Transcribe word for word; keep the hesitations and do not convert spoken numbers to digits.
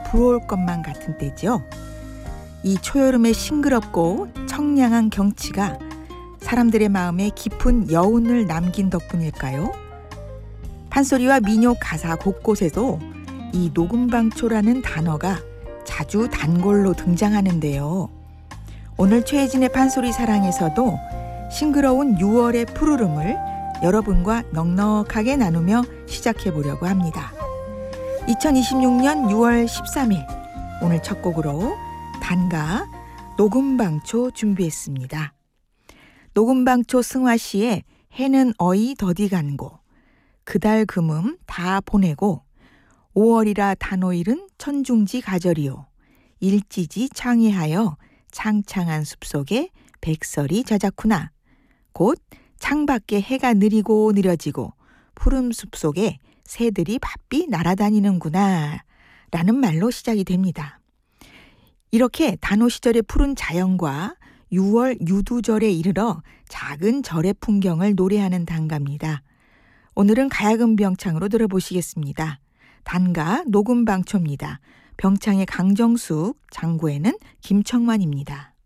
불어올 것만 같은 때죠. 이 초여름의 싱그럽고 청량한 경치가 사람들의 마음에 깊은 여운을 남긴 덕분일까요? 판소리와 민요 가사 곳곳에도 이 녹음방초라는 단어가 자주 단골로 등장하는데요. 오늘 최혜진의 판소리 사랑에서도 싱그러운 유월의 푸르름을 여러분과 넉넉하게 나누며 시작해 보려고 합니다. 이천이십육 년 유월 십삼일 오늘 첫 곡으로 단가 녹음방초 준비했습니다. 녹음방초 승화시에 해는 어이 더디 간고 그달 금음 다 보내고 오월이라 단오일은 천중지 가절이요 일지지 창회하여 창창한 숲속에 백설이 자자쿠나 곧 창밖에 해가 느리고 느려지고 푸른 숲속에 새들이 바삐 날아다니는구나 라는 말로 시작이 됩니다. 이렇게 단오 시절의 푸른 자연과 유월 유두절에 이르러 작은 절의 풍경을 노래하는 단가입니다. 오늘은 가야금 병창으로 들어보시겠습니다. 단가 녹음방초입니다. 병창의 강정숙, 장구에는 김청만입니다.